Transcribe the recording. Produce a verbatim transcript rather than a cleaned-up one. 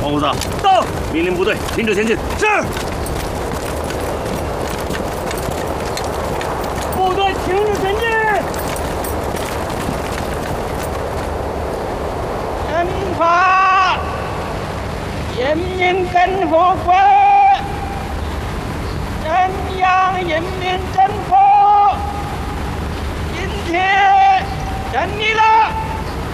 黄虎子， 到！ 命令部队听着前进。 是。部队听着前进。 人法，人民共和国，中央人民政府今天成立了。